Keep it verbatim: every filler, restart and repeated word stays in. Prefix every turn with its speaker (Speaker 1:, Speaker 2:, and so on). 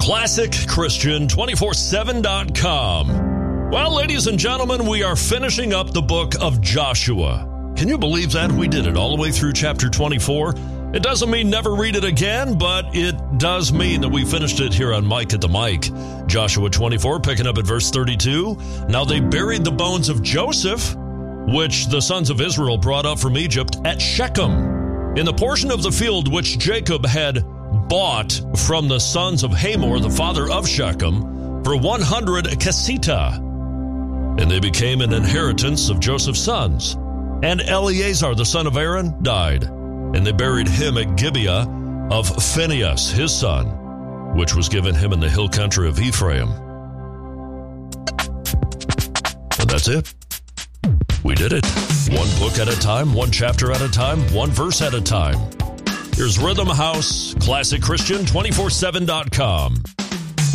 Speaker 1: classic christian two four seven dot com. Well, ladies and gentlemen, we are finishing up the book of Joshua. Can you believe that? We did it all the way through chapter twenty-four. It doesn't mean never read it again, but it does mean that we finished it here on Mike at the Mic. Joshua twenty-four, picking up at verse thirty-two. Now they buried the bones of Joseph, which the sons of Israel brought up from Egypt, at Shechem, in the portion of the field which Jacob had bought from the sons of Hamor, the father of Shechem, for one hundred kesita. And they became an inheritance of Joseph's sons. And Eleazar, the son of Aaron, died. And they buried him at Gibeah of Phinehas, his son, which was given him in the hill country of Ephraim. And that's it. We did it. One book at a time, one chapter at a time, one verse at a time. Here's Rhythm House, Classic Christian two four seven dot com.